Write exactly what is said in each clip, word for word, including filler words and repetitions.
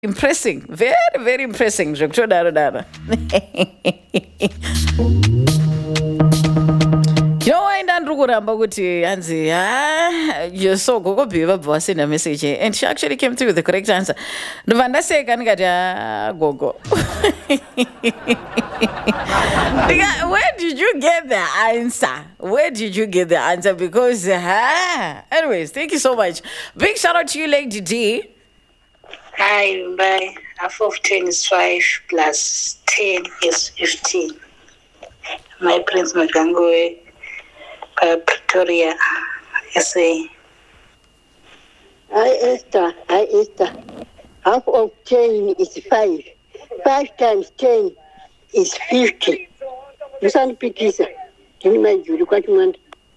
Impressing, very, very impressing. Zvekutodaro daro. Joined and Rukuramba kuti Anzi, ah, you saw Gogo Biva was in a message, and she actually came through with the correct answer. Novanda say, can get Gogo. Where did you get the answer? Where did you get the answer? Because, ah, anyways, thank you so much. Big shout out to you, Lady D. Hi, bye. Half of ten is five plus ten is fifteen. My Prince Magangoe, uh, Pretoria, S A. Hi, Esther. Hi, Esther. Half of ten is five. Five times ten is fifty. You sound pretty, sir. Can you imagine? Look what you want.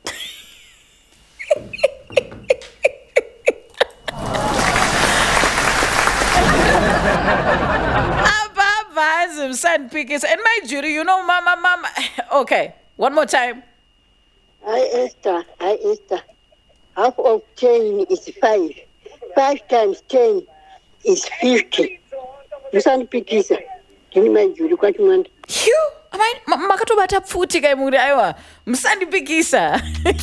Son Pickers and my jury, you know, mama, mama. Okay, one more time. Hi, Esther. Hi, Esther. Half of ten is five. Five times ten is fifty. You sound pretty, sir. Can you imagine? Look what you want. You? I mean, makatobata futi kai muri aiwa. Msandi pikisa.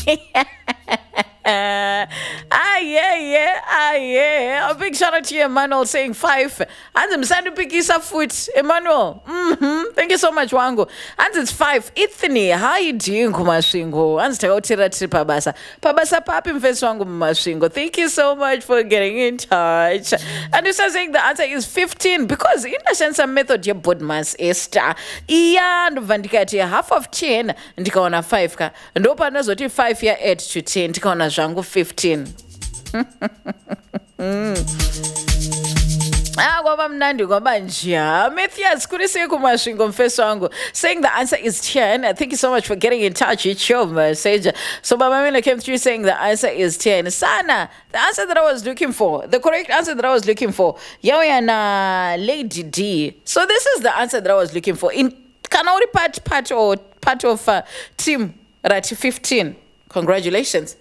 Ah, yeah, yeah, ah, yeah. A big shout out to you, Emmanuel, saying five. And I'm sending Pikisa foot. Emmanuel, mm-hmm. Thank you so much, Wango. And it's five. Ithini, how you doing, Kumashingo? And Stakotira Pabasa. Pabasa Papim Face Wango Mashingo. Thank you so much for getting in touch. And you are saying the answer is fifteen because in the sense of method, you put mass Esther. Yeah, and Vandikati, half of ten, and you on a five. And open us what five here, eight to ten. Tikona Jango fifteen. Ah, goba mnandi goba njia. Matthias kulise kumashingo mfeso wangu saying the answer is ten. Thank you so much for getting in touch. It's your message. So Baba Mila came through saying the answer is ten. Sana, the answer that I was looking for, the correct answer that I was looking for. Yawe na Lady D. So this is the answer that I was looking for. In Kanori part part or part of uh, team right fifteen. Congratulations.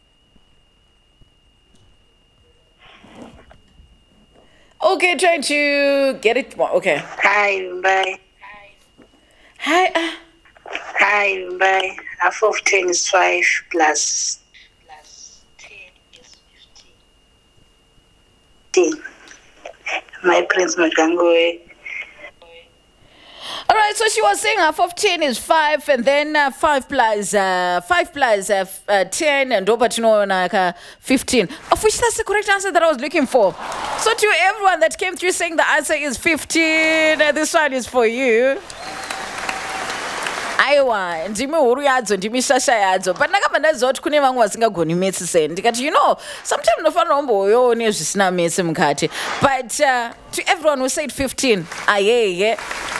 Okay, trying to get it more. Okay. Hi, bye. Hi. Uh, Hi, bye. Half of ten is five plus plus ten is fifteen. My Prince Magangoe. All right, so she was saying half of ten is five, and then uh, five plus uh, five plus uh, f- uh, ten, and over to know like uh, fifteen. Of which that's the correct answer that I was looking for. So to everyone that came through saying the answer is fifteen, uh, this one is for you. Aiwa, ndimi huru yadzo, ndimi shasha yadzo. But nakamba ndazoti kune vangu vasingagoni maths sen. Ndikati, you know, sometimes unofanira umboone zvisina maths mukati. But uh, to everyone who said fifteen, ah yeah, yeah.